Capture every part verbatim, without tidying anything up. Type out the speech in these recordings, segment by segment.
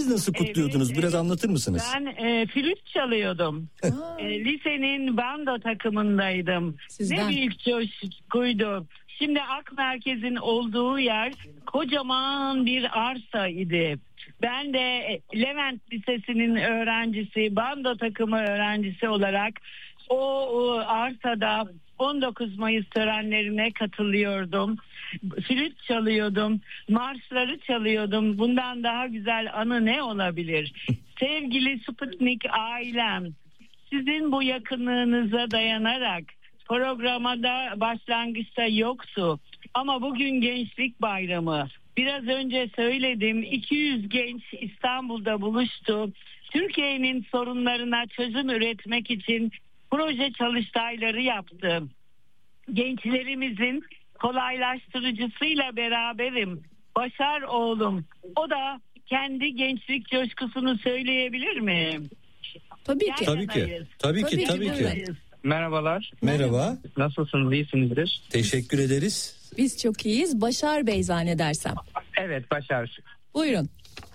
Siz nasıl kutluyordunuz? Evet, Biraz evet. anlatır mısınız? Ben e, flüt çalıyordum. e, lisenin bando takımındaydım. Sizden. Ne büyük coşkuydu. Şimdi Ak Merkez'in olduğu yer kocaman bir arsa idi. Ben de Levent Lisesi'nin öğrencisi, bando takımı öğrencisi olarak o, o arsada on dokuz Mayıs törenlerine katılıyordum. Flüt çalıyordum, marşları çalıyordum. Bundan daha güzel anı ne olabilir? Sevgili Sputnik ailem, sizin bu yakınlığınıza dayanarak programda başlangıçta yoktu. Ama bugün Gençlik Bayramı. Biraz önce söyledim, iki yüz genç İstanbul'da buluştu. Türkiye'nin sorunlarına çözüm üretmek için proje çalıştayları yaptı. Gençlerimizin kolaylaştırıcısıyla beraberim. Başar oğlum. O da kendi gençlik coşkusunu söyleyebilir mi? Tabii ki. Tabii ki. Tabii ki, tabii ki. Merhabalar. Merhaba. Nasılsınız? İyisinizdir. Teşekkür ederiz. Biz çok iyiyiz. Başar Bey zannedersem. Evet, Başar. Buyurun.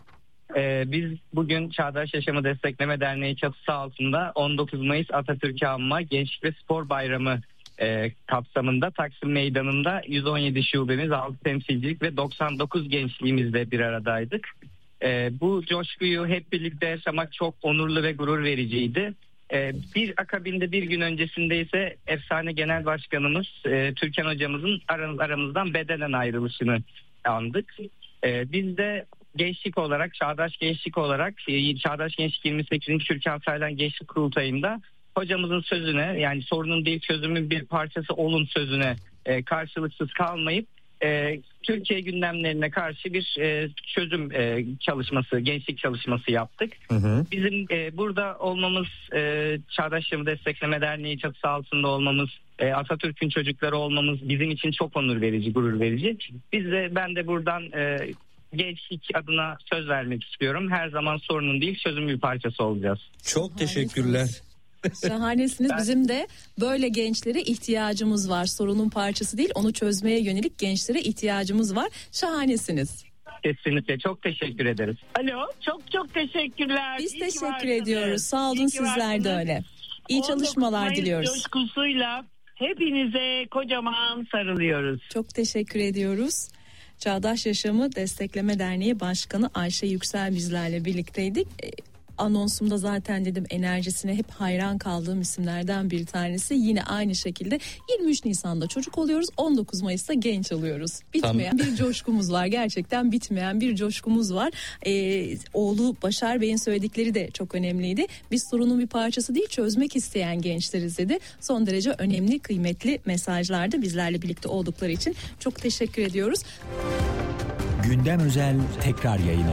Ee, biz bugün Çağdaş Yaşamı Destekleme Derneği çatısı altında on dokuz Mayıs Atatürk'ü Anma Gençlik ve Spor Bayramı e, kapsamında Taksim Meydanı'nda yüz on yedi şubemiz, altı temsilcilik ve doksan dokuz gençliğimizle bir aradaydık. E, bu coşkuyu hep birlikte yaşamak çok onurlu ve gurur vericiydi. E, bir akabinde bir gün öncesinde ise efsane genel başkanımız e, Türkan hocamızın aramız, aramızdan bedenen ayrılışını andık. E, biz de gençlik olarak, Çağdaş Gençlik olarak, Çağdaş Gençlik yirmi sekizinci Türkan Saylan Gençlik Kurultayı'nda hocamızın sözüne, yani sorunun değil çözümün bir parçası olun sözüne e, karşılıksız kalmayıp e, Türkiye gündemlerine karşı bir e, çözüm e, çalışması, gençlik çalışması yaptık. Hı hı. Bizim e, burada olmamız, e, Çağdaş Yaşamı Destekleme Derneği çatısı altında olmamız, e, Atatürk'ün çocukları olmamız bizim için çok onur verici, gurur verici. Biz de, ben de buradan e, gençlik adına söz vermek istiyorum. Her zaman sorunun değil, çözümün bir parçası olacağız. Çok teşekkürler. Şahanesiniz. Bizim de böyle gençlere ihtiyacımız var. Sorunun parçası değil, onu çözmeye yönelik gençlere ihtiyacımız var. Şahanesiniz. Kesinlikle, çok teşekkür ederiz. Alo, çok çok teşekkürler. Biz İyi teşekkür ediyoruz. Sağ olun, sizler de öyle. İyi on dokuz çalışmalar Mayıs diliyoruz. coşkusuyla hepinize kocaman sarılıyoruz. Çok teşekkür ediyoruz. Çağdaş Yaşamı Destekleme Derneği Başkanı Ayşe Yüksel bizlerle birlikteydik. Anonsumda zaten dedim, enerjisine hep hayran kaldığım isimlerden bir tanesi. Yine aynı şekilde yirmi üç Nisan'da çocuk oluyoruz, on dokuz Mayıs'ta genç oluyoruz. Bitmeyen tamam. bir coşkumuz var, gerçekten bitmeyen bir coşkumuz var. Ee, oğlu Başar Bey'in söyledikleri de çok önemliydi. Biz sorunun bir parçası değil, çözmek isteyen gençleriz dedi. Son derece önemli, kıymetli mesajlardı. Bizlerle birlikte oldukları için çok teşekkür ediyoruz. Gündem özel tekrar yayını.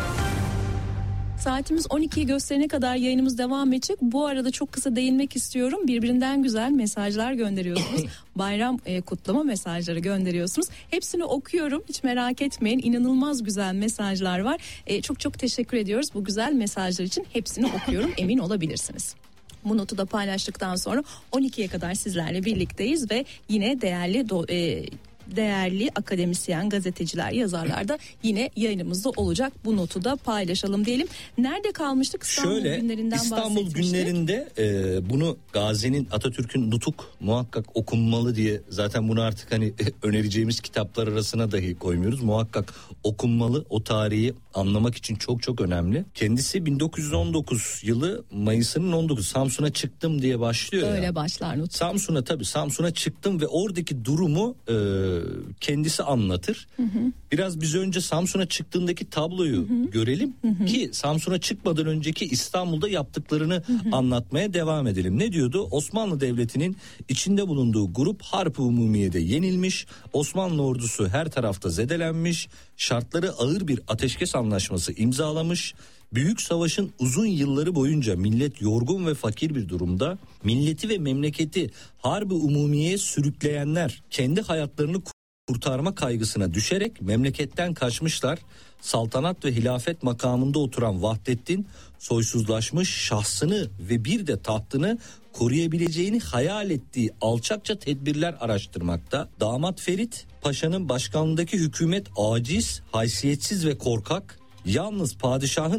Saatimiz on ikiyi gösterene kadar yayınımız devam edecek. Bu arada çok kısa değinmek istiyorum. Birbirinden güzel mesajlar gönderiyorsunuz. Bayram e, kutlama mesajları gönderiyorsunuz. Hepsini okuyorum. Hiç merak etmeyin. İnanılmaz güzel mesajlar var. E, çok çok teşekkür ediyoruz bu güzel mesajlar için. Hepsini okuyorum. Emin olabilirsiniz. Bu notu da paylaştıktan sonra on ikiye kadar sizlerle birlikteyiz ve yine değerli do- e, değerli akademisyen, gazeteciler, yazarlar da yine yayınımızda olacak. Bu notu da paylaşalım diyelim. Nerede kalmıştık? İstanbul Şöyle, günlerinden İstanbul günlerinde e, bunu Gazi'nin, Atatürk'ün Nutuk muhakkak okunmalı diye, zaten bunu artık hani önereceğimiz kitaplar arasına dahi koymuyoruz. Muhakkak okunmalı, o tarihi anlamak için çok çok önemli. Kendisi bin dokuz yüz on dokuz yılı Mayıs'ının on dokuzu Samsun'a çıktım diye başlıyor. Öyle ya. başlar Nutuk. Samsun'a tabii Samsun'a çıktım ve oradaki durumu e, kendisi anlatır. Hı hı. Biraz biz önce Samsun'a çıktığındaki tabloyu hı hı. görelim hı hı. ki Samsun'a çıkmadan önceki İstanbul'da yaptıklarını hı hı. anlatmaya devam edelim. Ne diyordu? Osmanlı Devleti'nin içinde bulunduğu grup Harp-ı Umumiye'de yenilmiş, Osmanlı ordusu her tarafta zedelenmiş, şartları ağır bir ateşkes anlaşması imzalamış. Büyük savaşın uzun yılları boyunca millet yorgun ve fakir bir durumda, milleti ve memleketi Harp-ı Umumiye'ye sürükleyenler kendi hayatlarını kurtarma kaygısına düşerek memleketten kaçmışlar. Saltanat ve hilafet makamında oturan Vahdettin soysuzlaşmış, şahsını ve bir de tahtını koruyabileceğini hayal ettiği alçakça tedbirler araştırmakta. Damat Ferit Paşa'nın başkanlığındaki hükümet aciz, haysiyetsiz ve korkak. Yalnız padişahın